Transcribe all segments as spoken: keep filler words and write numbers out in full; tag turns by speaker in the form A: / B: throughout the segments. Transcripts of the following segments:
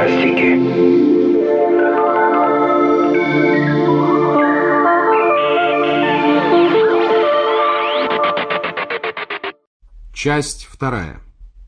A: фантастики.
B: Часть вторая.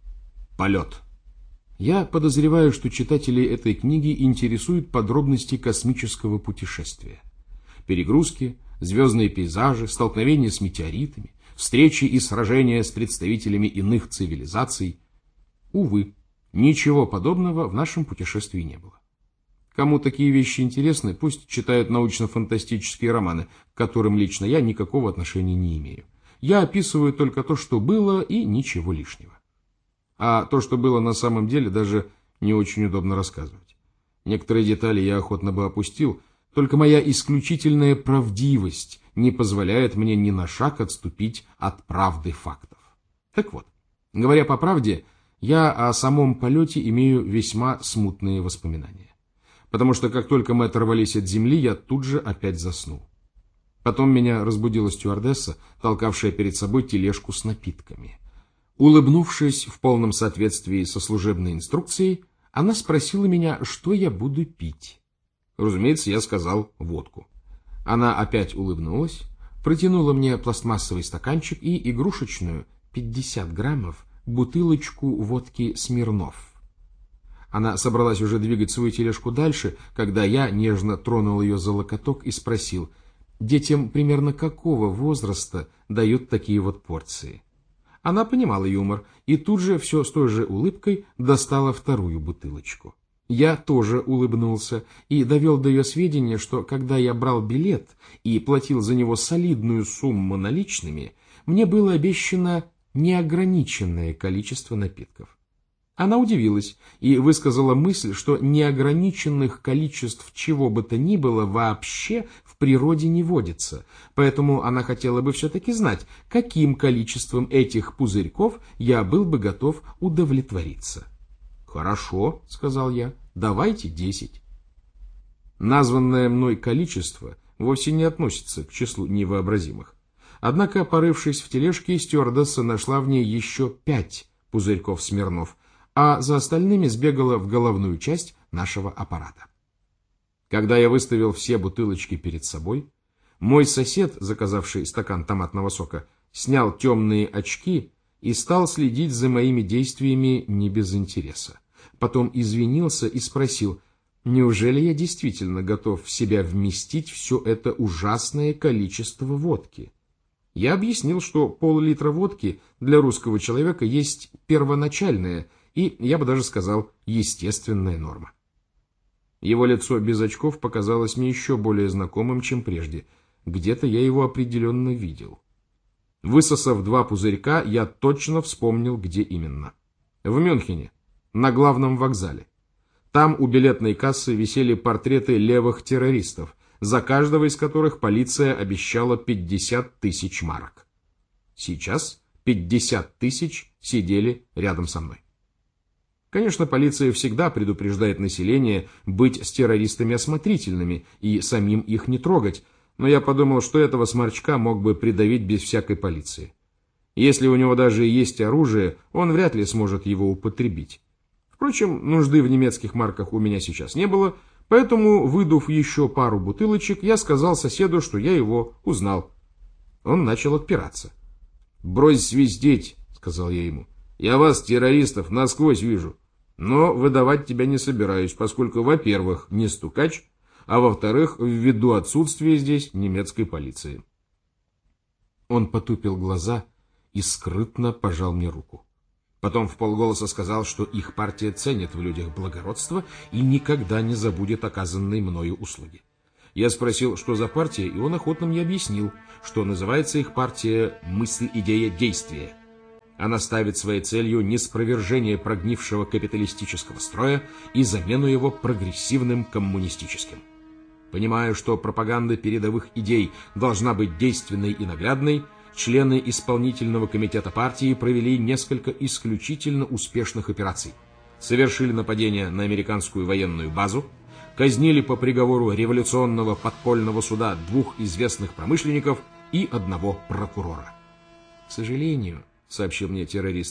B: Полет. Я подозреваю, что читателей этой книги интересуют подробности космического путешествия. Перегрузки, звездные пейзажи, столкновения с метеоритами, встречи и сражения с представителями иных цивилизаций. Увы, ничего подобного в нашем путешествии не было. Кому такие вещи интересны, пусть читают научно-фантастические романы, к которым лично я никакого отношения не имею. Я описываю только то, что было, и ничего лишнего. А то, что было на самом деле, даже не очень удобно рассказывать. Некоторые детали я охотно бы опустил, только моя исключительная правдивость не позволяет мне ни на шаг отступить от правды фактов. Так вот, говоря по правде, я о самом полете имею весьма смутные воспоминания. Потому что как только мы оторвались от земли, я тут же опять заснул. Потом меня разбудила стюардесса, толкавшая перед собой тележку с напитками. Улыбнувшись в полном соответствии со служебной инструкцией, она спросила меня, что я буду пить. Разумеется, я сказал водку. Она опять улыбнулась, протянула мне пластмассовый стаканчик и игрушечную, пятьдесят граммов, бутылочку водки «Смирнов». Она собралась уже двигать свою тележку дальше, когда я нежно тронул ее за локоток и спросил, детям примерно какого возраста дают такие вот порции. Она понимала юмор и тут же все с той же улыбкой достала вторую бутылочку. Я тоже улыбнулся и довел до ее сведения, что когда я брал билет и платил за него солидную сумму наличными, мне было обещано неограниченное количество напитков. Она удивилась и высказала мысль, что неограниченных количеств чего бы то ни было вообще в природе не водится, поэтому она хотела бы все-таки знать, каким количеством этих пузырьков я был бы готов удовлетвориться. «Хорошо», — сказал я, — «давайте десять». Названное мной количество вовсе не относится к числу невообразимых. Однако, порывшись в тележке, стюардесса нашла в ней еще пять пузырьков Смирнов, а за остальными сбегала в головную часть нашего аппарата. Когда я выставил все бутылочки перед собой, мой сосед, заказавший стакан томатного сока, снял темные очки и стал следить за моими действиями не без интереса. Потом извинился и спросил, неужели я действительно готов в себя вместить все это ужасное количество водки? Я объяснил, что пол-литра водки для русского человека есть первоначальная и, я бы даже сказал, естественная норма. Его лицо без очков показалось мне еще более знакомым, чем прежде. Где-то я его определенно видел. Высосав два пузырька, я точно вспомнил, где именно. В Мюнхене, на главном вокзале. Там у билетной кассы висели портреты левых террористов, за каждого из которых полиция обещала пятьдесят тысяч марок. Сейчас пятьдесят тысяч сидели рядом со мной. Конечно, полиция всегда предупреждает население быть с террористами осмотрительными и самим их не трогать, но я подумал, что этого сморчка мог бы придавить без всякой полиции. Если у него даже и есть оружие, он вряд ли сможет его употребить. Впрочем, нужды в немецких марках у меня сейчас не было, поэтому, выдув еще пару бутылочек, я сказал соседу, что я его узнал. Он начал отпираться. «Брось свистеть», — сказал я ему. «Я вас, террористов, насквозь вижу. Но выдавать тебя не собираюсь, поскольку, во-первых, не стукач, а во-вторых, ввиду отсутствия здесь немецкой полиции». Он потупил глаза и скрытно пожал мне руку. Потом вполголоса сказал, что их партия ценит в людях благородство и никогда не забудет оказанной мною услуги. Я спросил, что за партия, и он охотно мне объяснил, что называется их партия «Мысль, идея, действие». Она ставит своей целью неспровержение прогнившего капиталистического строя и замену его прогрессивным коммунистическим. Понимая, что пропаганда передовых идей должна быть действенной и наглядной, члены исполнительного комитета партии провели несколько исключительно успешных операций. Совершили нападение на американскую военную базу, казнили по приговору революционного подпольного суда двух известных промышленников и одного прокурора. К сожалению, — сообщил мне террорист, —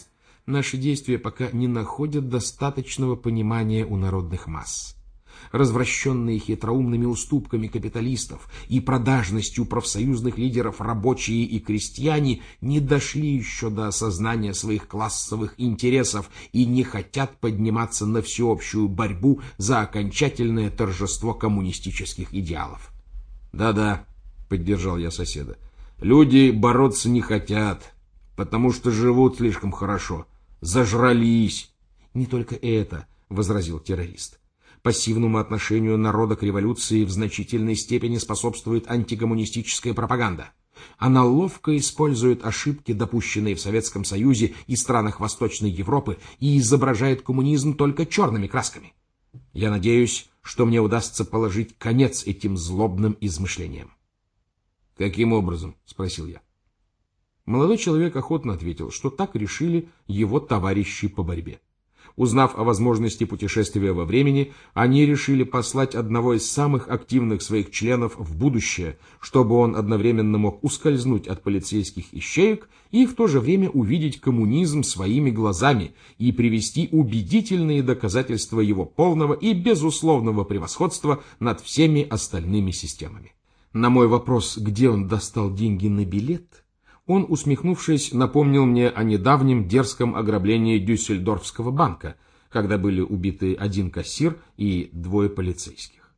B: Наши действия пока не находят достаточного понимания у народных масс. Развращенные хитроумными уступками капиталистов и продажностью профсоюзных лидеров рабочие и крестьяне не дошли еще до осознания своих классовых интересов и не хотят подниматься на всеобщую борьбу за окончательное торжество коммунистических идеалов. «Да-да», — поддержал я соседа, — «люди бороться не хотят, потому что живут слишком хорошо, зажрались». «Не только это», — возразил террорист. Пассивному отношению народа к революции в значительной степени способствует антикоммунистическая пропаганда. Она ловко использует ошибки, допущенные в Советском Союзе и странах Восточной Европы, и изображает коммунизм только черными красками. Я надеюсь, что мне удастся положить конец этим злобным измышлениям. «Каким образом?» — спросил я. Молодой человек охотно ответил, что так решили его товарищи по борьбе. Узнав о возможности путешествия во времени, они решили послать одного из самых активных своих членов в будущее, чтобы он одновременно мог ускользнуть от полицейских ищеек и в то же время увидеть коммунизм своими глазами и привести убедительные доказательства его полного и безусловного превосходства над всеми остальными системами. На мой вопрос, где он достал деньги на билет, он, усмехнувшись, напомнил мне о недавнем дерзком ограблении Дюссельдорфского банка, когда были убиты один кассир и двое полицейских.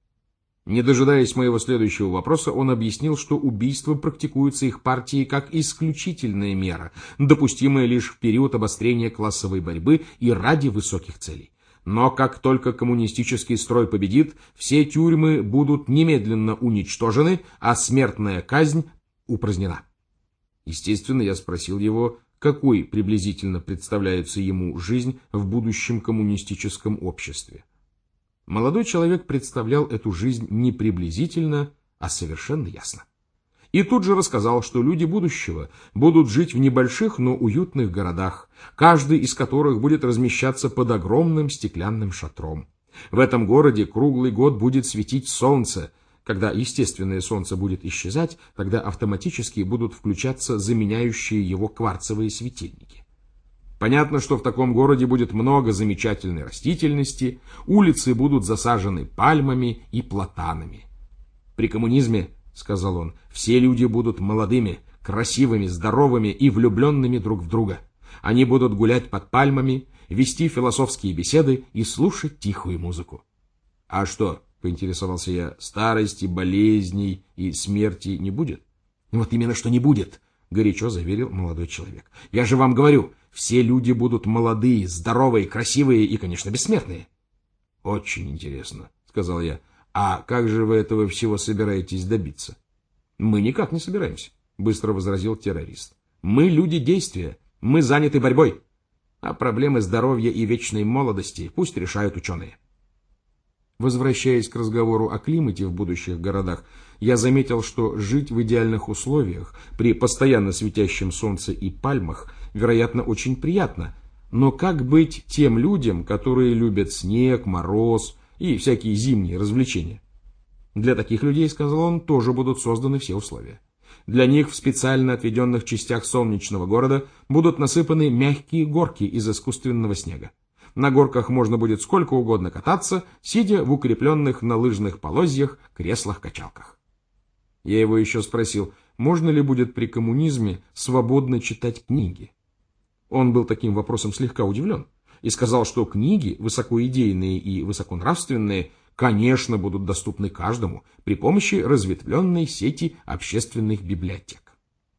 B: Не дожидаясь моего следующего вопроса, он объяснил, что убийство практикуется их партией как исключительная мера, допустимая лишь в период обострения классовой борьбы и ради высоких целей. Но как только коммунистический строй победит, все тюрьмы будут немедленно уничтожены, а смертная казнь упразднена. Естественно, я спросил его, какой приблизительно представляется ему жизнь в будущем коммунистическом обществе. Молодой человек представлял эту жизнь не приблизительно, а совершенно ясно. И тут же рассказал, что люди будущего будут жить в небольших, но уютных городах, каждый из которых будет размещаться под огромным стеклянным шатром. В этом городе круглый год будет светить солнце. Когда естественное солнце будет исчезать, тогда автоматически будут включаться заменяющие его кварцевые светильники. Понятно, что в таком городе будет много замечательной растительности, улицы будут засажены пальмами и платанами. При коммунизме, сказал он, все люди будут молодыми, красивыми, здоровыми и влюбленными друг в друга. Они будут гулять под пальмами, вести философские беседы и слушать тихую музыку. А что, поинтересовался я, старости, болезней и смерти не будет? Вот именно что не будет, горячо заверил молодой человек. Я же вам говорю, все люди будут молодые, здоровые, красивые и, конечно, бессмертные. Очень интересно, сказал я. А как же вы этого всего собираетесь добиться? Мы никак не собираемся, быстро возразил террорист. Мы люди действия, мы заняты борьбой. А проблемы здоровья и вечной молодости пусть решают ученые. Возвращаясь к разговору о климате в будущих городах, я заметил, что жить в идеальных условиях, при постоянно светящем солнце и пальмах, вероятно, очень приятно. Но как быть тем людям, которые любят снег, мороз и всякие зимние развлечения? Для таких людей, сказал он, тоже будут созданы все условия. Для них в специально отведенных частях солнечного города будут насыпаны мягкие горки из искусственного снега. На горках можно будет сколько угодно кататься, сидя в укрепленных на лыжных полозьях креслах-качалках. Я его еще спросил, можно ли будет при коммунизме свободно читать книги. Он был таким вопросом слегка удивлен и сказал, что книги, высокоидейные и высоконравственные, конечно, будут доступны каждому при помощи разветвленной сети общественных библиотек.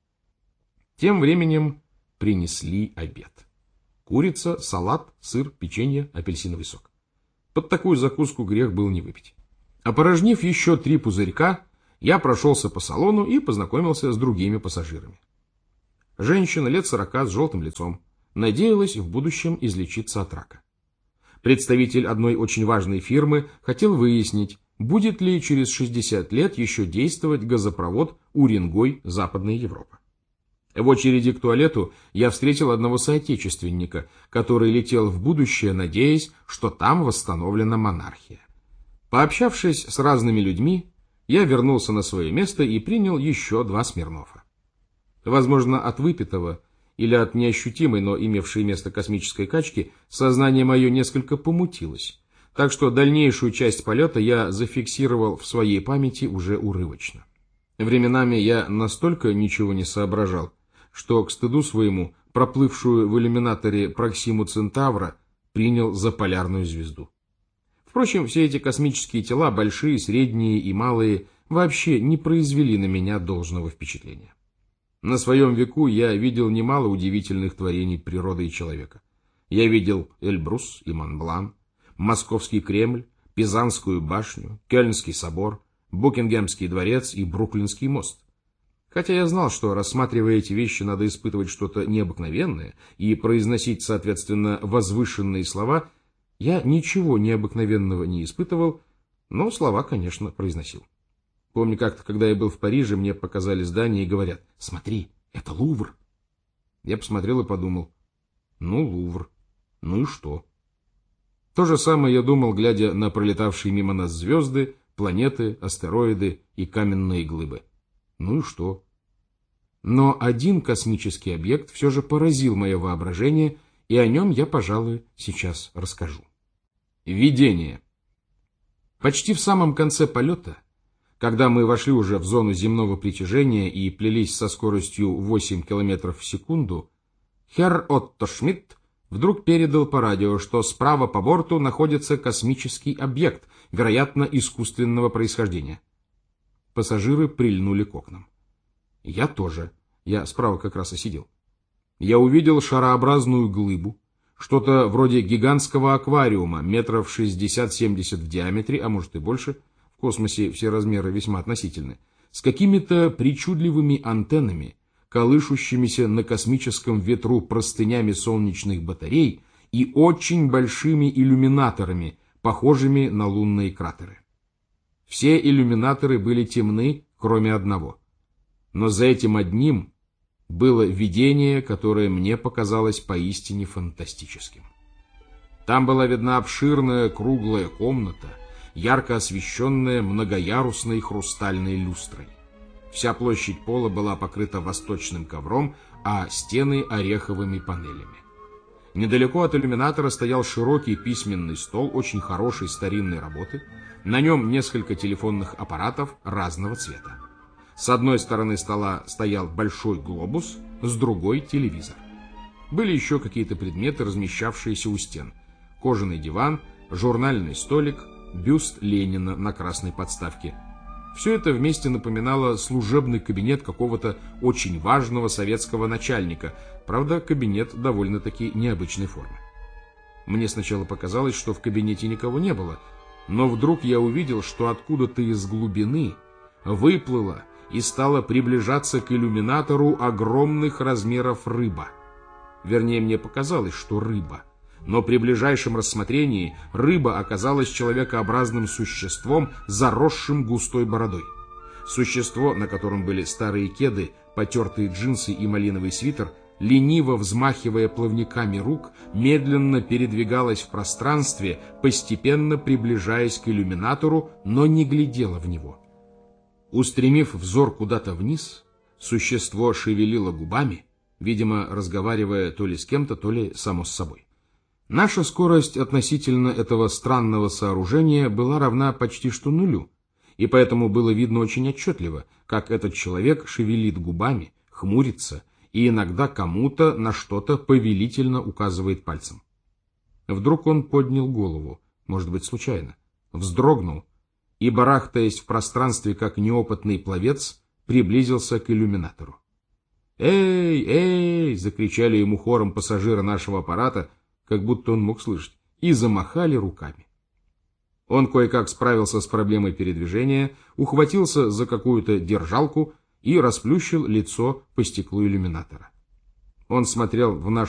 B: Тем временем принесли обед. Курица, салат, сыр, печенье, апельсиновый сок. Под такую закуску грех был не выпить. Опорожнив еще три пузырька, я прошелся по салону и познакомился с другими пассажирами. Женщина лет сорока с желтым лицом надеялась в будущем излечиться от рака. Представитель одной очень важной фирмы хотел выяснить, будет ли через шестьдесят лет еще действовать газопровод Уренгой-Западная Европа. В очереди к туалету я встретил одного соотечественника, который летел в будущее, надеясь, что там восстановлена монархия. Пообщавшись с разными людьми, я вернулся на свое место и принял еще два Смирнова. Возможно, от выпитого или от неощутимой, но имевшей место космической качки, сознание мое несколько помутилось, так что дальнейшую часть полета я зафиксировал в своей памяти уже урывочно. Временами я настолько ничего не соображал, что к стыду своему проплывшую в иллюминаторе Проксиму Центавра принял за полярную звезду. Впрочем, все эти космические тела, большие, средние и малые, вообще не произвели на меня должного впечатления. На своем веку я видел немало удивительных творений природы и человека. Я видел Эльбрус и Монблан, Московский Кремль, Пизанскую башню, Кёльнский собор, Букингемский дворец и Бруклинский мост. Хотя я знал, что, рассматривая эти вещи, надо испытывать что-то необыкновенное и произносить, соответственно, возвышенные слова, я ничего необыкновенного не испытывал, но слова, конечно, произносил. Помню, как-то, когда я был в Париже, мне показали здание и говорят: «Смотри, это Лувр». Я посмотрел и подумал: ну, Лувр, ну и что? То же самое я думал, глядя на пролетавшие мимо нас звезды, планеты, астероиды и каменные глыбы. Ну и что? Но один космический объект все же поразил мое воображение, и о нем я, пожалуй, сейчас расскажу. Видение. Почти в самом конце полета, когда мы вошли уже в зону земного притяжения и плелись со скоростью восемь километров в секунду, херр Отто Шмидт вдруг передал по радио, что справа по борту находится космический объект, вероятно, искусственного происхождения. Пассажиры прильнули к окнам. Я тоже. Я справа как раз и сидел. Я увидел шарообразную глыбу, что-то вроде гигантского аквариума, метров шестьдесят-семьдесят в диаметре, а может и больше. В космосе все размеры весьма относительны, с какими-то причудливыми антеннами, колышущимися на космическом ветру простынями солнечных батарей и очень большими иллюминаторами, похожими на лунные кратеры. Все иллюминаторы были темны, кроме одного. Но за этим одним было видение, которое мне показалось поистине фантастическим. Там была видна обширная круглая комната, ярко освещенная многоярусной хрустальной люстрой. Вся площадь пола была покрыта восточным ковром, а стены ореховыми панелями. Недалеко от иллюминатора стоял широкий письменный стол очень хорошей старинной работы, на нем несколько телефонных аппаратов разного цвета. С одной стороны стола стоял большой глобус, с другой — телевизор. Были еще какие-то предметы, размещавшиеся у стен. Кожаный диван, журнальный столик, бюст Ленина на красной подставке. Все это вместе напоминало служебный кабинет какого-то очень важного советского начальника, правда, кабинет довольно-таки необычной формы. Мне сначала показалось, что в кабинете никого не было, но вдруг я увидел, что откуда-то из глубины выплыла и стала приближаться к иллюминатору огромных размеров рыба. Вернее, мне показалось, что рыба. Но при ближайшем рассмотрении рыба оказалась человекообразным существом, заросшим густой бородой. Существо, на котором были старые кеды, потертые джинсы и малиновый свитер, лениво взмахивая плавниками рук, медленно передвигалось в пространстве, постепенно приближаясь к иллюминатору, но не глядело в него. Устремив взор куда-то вниз, существо шевелило губами, видимо, разговаривая то ли с кем-то, то ли само с собой. Наша скорость относительно этого странного сооружения была равна почти что нулю, и поэтому было видно очень отчетливо, как этот человек шевелит губами, хмурится и иногда кому-то на что-то повелительно указывает пальцем. Вдруг он поднял голову, может быть, случайно, вздрогнул и, барахтаясь в пространстве, как неопытный пловец, приблизился к иллюминатору. «Эй, эй!» — закричали ему хором пассажиры нашего аппарата, как будто он мог слышать, и замахали руками. Он кое-как справился с проблемой передвижения, ухватился за какую-то держалку и расплющил лицо по стеклу иллюминатора. Он смотрел в нашу